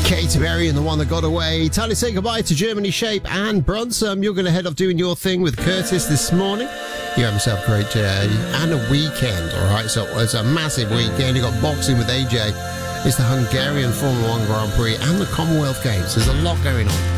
Katy Perry and The One That Got Away. Time to say goodbye to Germany Shape and Brunsum. You're going to head off doing your thing with Curtis this morning. You have yourself a great day and a weekend, all right? So it's a massive weekend. You've got boxing with AJ. It's the Hungarian Formula 1 Grand Prix and the Commonwealth Games. There's a lot going on.